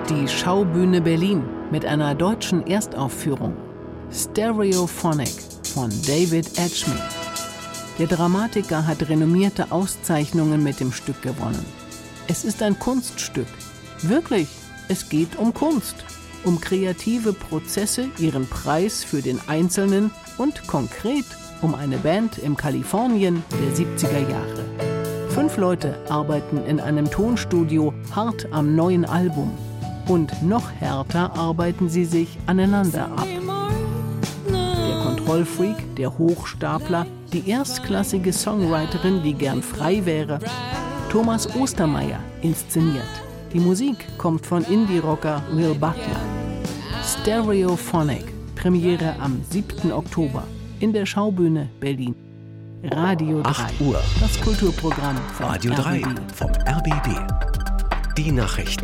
Die Schaubühne Berlin mit einer deutschen Erstaufführung. Stereophonic von David Edgemead. Der Dramatiker hat renommierte Auszeichnungen mit dem Stück gewonnen. Es ist ein Kunststück. Wirklich, es geht um Kunst. Um kreative Prozesse, ihren Preis für den Einzelnen und konkret um eine Band im Kalifornien der 70er Jahre. 5 Leute arbeiten in einem Tonstudio hart am neuen Album. Und noch härter arbeiten sie sich aneinander ab. Der Kontrollfreak, der Hochstapler, die erstklassige Songwriterin, die gern frei wäre. Thomas Ostermeier inszeniert. Die Musik kommt von Indie-Rocker Will Butler. Stereophonic, Premiere am 7. Oktober in der Schaubühne Berlin. Radio 3, 8 Uhr. Das Kulturprogramm von Radio 3 RBB. vom RBB. Die Nachrichten.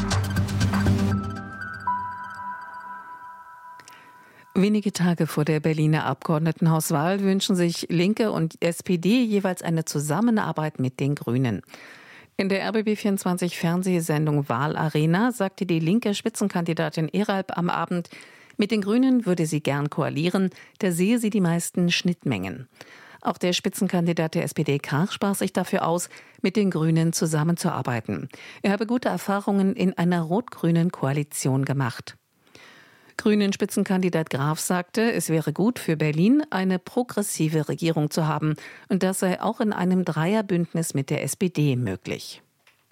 Wenige Tage vor der Berliner Abgeordnetenhauswahl wünschen sich Linke und SPD jeweils eine Zusammenarbeit mit den Grünen. In der RBB24 Fernsehsendung Wahlarena sagte die linke Spitzenkandidatin Eralp am Abend, mit den Grünen würde sie gern koalieren, da sehe sie die meisten Schnittmengen. Auch der Spitzenkandidat der SPD Krach sprach sich dafür aus, mit den Grünen zusammenzuarbeiten. Er habe gute Erfahrungen in einer rot-grünen Koalition gemacht. Grünen-Spitzenkandidat Graf sagte, es wäre gut für Berlin, eine progressive Regierung zu haben. Und das sei auch in einem Dreierbündnis mit der SPD möglich.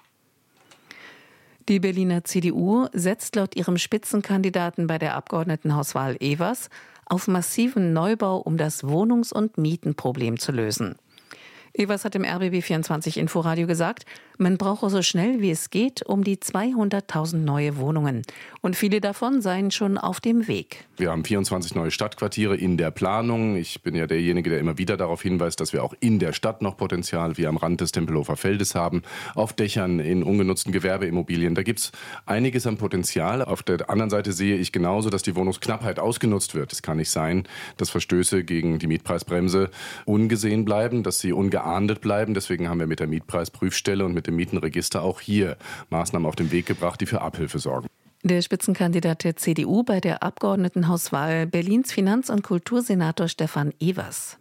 Die Berliner CDU setzt laut ihrem Spitzenkandidaten bei der Abgeordnetenhauswahl Evers auf massiven Neubau, um das Wohnungs- und Mietenproblem zu lösen. Evers hat im RBB24 Inforadio gesagt, man brauche so schnell wie es geht um die 200.000 neue Wohnungen. Und viele davon seien schon auf dem Weg. Wir haben 24 neue Stadtquartiere in der Planung. Ich bin ja derjenige, der immer wieder darauf hinweist, dass wir auch in der Stadt noch Potenzial wie am Rand des Tempelhofer Feldes haben, auf Dächern, in ungenutzten Gewerbeimmobilien. Da gibt es einiges an Potenzial. Auf der anderen Seite sehe ich genauso, dass die Wohnungsknappheit ausgenutzt wird. Es kann nicht sein, dass Verstöße gegen die Mietpreisbremse ungesehen bleiben, dass sie ungeahndet bleiben. Deswegen haben wir mit der Mietpreisprüfstelle und mit dem Mietenregister auch hier Maßnahmen auf den Weg gebracht, die für Abhilfe sorgen. Der Spitzenkandidat der CDU bei der Abgeordnetenhauswahl Berlins Finanz- und Kultursenator Stefan Evers.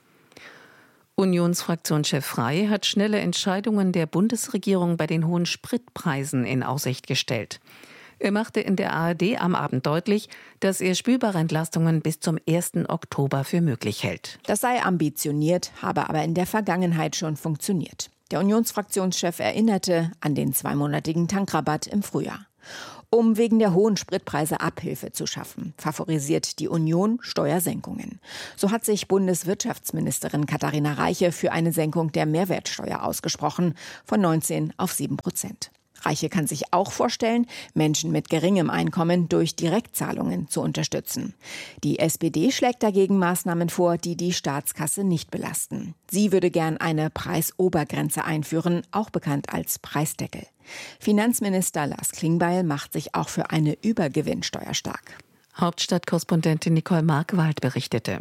Unionsfraktionschef Frey hat schnelle Entscheidungen der Bundesregierung bei den hohen Spritpreisen in Aussicht gestellt. Er machte in der ARD am Abend deutlich, dass er spürbare Entlastungen bis zum 1. Oktober für möglich hält. Das sei ambitioniert, habe aber in der Vergangenheit schon funktioniert. Der Unionsfraktionschef erinnerte an den 2-monatigen Tankrabatt im Frühjahr. Um wegen der hohen Spritpreise Abhilfe zu schaffen, favorisiert die Union Steuersenkungen. So hat sich Bundeswirtschaftsministerin Katharina Reiche für eine Senkung der Mehrwertsteuer ausgesprochen, von 19 auf 7%. Reiche kann sich auch vorstellen, Menschen mit geringem Einkommen durch Direktzahlungen zu unterstützen. Die SPD schlägt dagegen Maßnahmen vor, die die Staatskasse nicht belasten. Sie würde gern eine Preisobergrenze einführen, auch bekannt als Preisdeckel. Finanzminister Lars Klingbeil macht sich auch für eine Übergewinnsteuer stark. Hauptstadtkorrespondentin Nicole Markwald berichtete.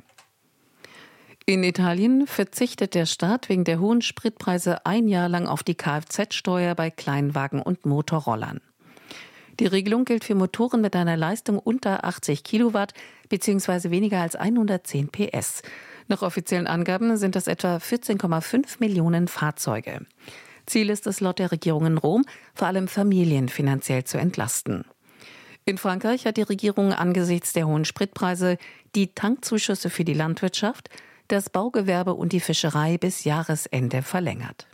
In Italien verzichtet der Staat wegen der hohen Spritpreise ein Jahr lang auf die Kfz-Steuer bei Kleinwagen und Motorrollern. Die Regelung gilt für Motoren mit einer Leistung unter 80 Kilowatt bzw. weniger als 110 PS. Nach offiziellen Angaben sind das etwa 14,5 Millionen Fahrzeuge. Ziel ist es laut der Regierung in Rom, vor allem Familien finanziell zu entlasten. In Frankreich hat die Regierung angesichts der hohen Spritpreise die Tankzuschüsse für die Landwirtschaft, das Baugewerbe und die Fischerei bis Jahresende verlängert.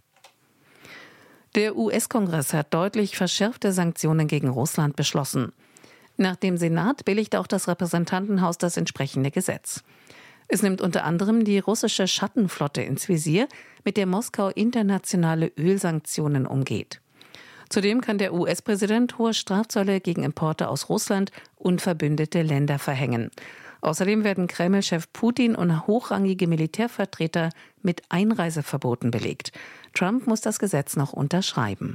Der US-Kongress hat deutlich verschärfte Sanktionen gegen Russland beschlossen. Nach dem Senat billigt auch das Repräsentantenhaus das entsprechende Gesetz. Es nimmt unter anderem die russische Schattenflotte ins Visier, mit der Moskau internationale Ölsanktionen umgeht. Zudem kann der US-Präsident hohe Strafzölle gegen Importe aus Russland und verbündete Länder verhängen. Außerdem werden Kreml-Chef Putin und hochrangige Militärvertreter mit Einreiseverboten belegt. Trump muss das Gesetz noch unterschreiben.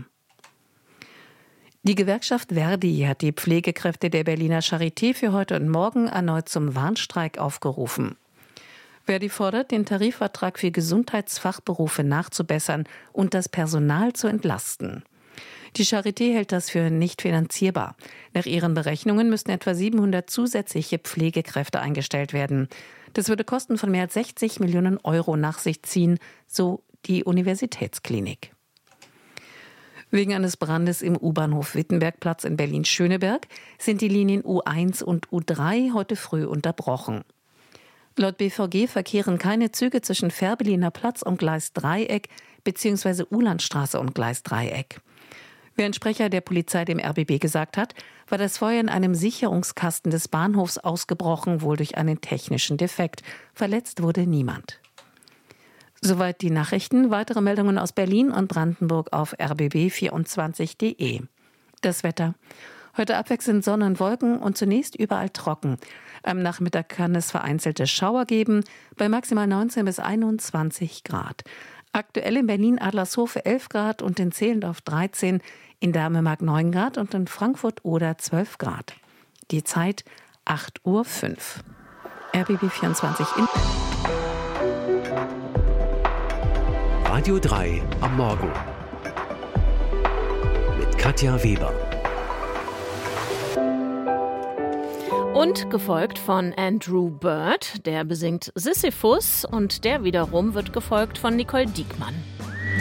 Die Gewerkschaft Verdi hat die Pflegekräfte der Berliner Charité für heute und morgen erneut zum Warnstreik aufgerufen. Verdi fordert, den Tarifvertrag für Gesundheitsfachberufe nachzubessern und das Personal zu entlasten. Die Charité hält das für nicht finanzierbar. Nach ihren Berechnungen müssten etwa 700 zusätzliche Pflegekräfte eingestellt werden. Das würde Kosten von mehr als 60 Millionen Euro nach sich ziehen, so die Universitätsklinik. Wegen eines Brandes im U-Bahnhof Wittenbergplatz in Berlin-Schöneberg sind die Linien U1 und U3 heute früh unterbrochen. Laut BVG verkehren keine Züge zwischen Fährberliner Platz und Gleisdreieck bzw. Uhlandstraße und Gleisdreieck. Wie ein Sprecher der Polizei dem RBB gesagt hat, war das Feuer in einem Sicherungskasten des Bahnhofs ausgebrochen, wohl durch einen technischen Defekt. Verletzt wurde niemand. Soweit die Nachrichten. Weitere Meldungen aus Berlin und Brandenburg auf rbb24.de. Das Wetter. Heute abwechselnd Sonne und Wolken und zunächst überall trocken. Am Nachmittag kann es vereinzelte Schauer geben, bei maximal 19 bis 21 Grad. Aktuell in Berlin-Adlershof 11 Grad und in Zehlendorf 13, in Dänemark 9 Grad und in Frankfurt oder 12 Grad. Die Zeit 8:05 Uhr. RBB24 in Radio 3 am Morgen mit Katja Weber. Und gefolgt von Andrew Bird, der besingt Sisyphus, und der wiederum wird gefolgt von Nicole Diekmann.